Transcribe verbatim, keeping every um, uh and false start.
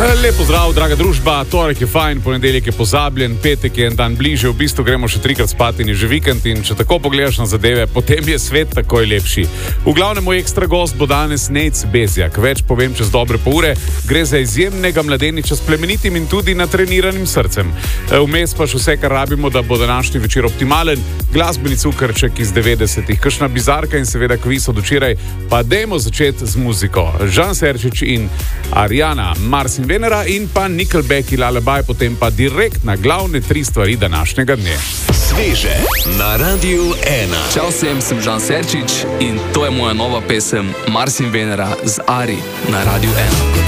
Lep pozdrav, draga družba, torek je fajn, ponedeljek je pozabljen, petek je en dan bliže, v bistvu gremo še trikrat spat in je že vikend in če tako pogledaš na zadeve, potem je svet takoj lepši. V glavnem moj ekstra gost bo danes Nejc Bezjak, več povem čez dobre pol ure, gre za izjemnega mladeniča s plemenitim in tudi natreniranim srcem. Vmes pa še vse, kar rabimo, da bo današnji večer optimalen, glasbeni cukrček iz devetdesetih, kakšna bizarka in seveda kviz od včeraj, pa dajmo začeti z muziko. Žan Serčič in Ariana, Mars in Venera in pa Nickelback in Lullaby, potem pa direkt na glavne tri stvari današnjega dne. Sveže na Radiu ena. Čau vsem, sem Žan Serčič in to je moja nova pesem Mars in Venera z Ari na Radiu ena.